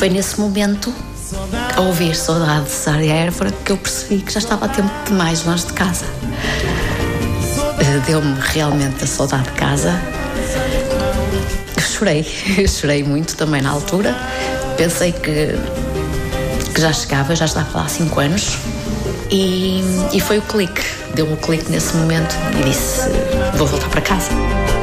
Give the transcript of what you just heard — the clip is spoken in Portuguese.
foi nesse momento, ao ouvir Saudade de Césaria Évora, que eu percebi que já estava a tempo demais longe de casa. Deu-me realmente a saudade de casa. Eu chorei muito também na altura. Pensei que já chegava, já estava lá há 5 anos. E foi o clique, deu-me o clique nesse momento e disse: vou voltar para casa.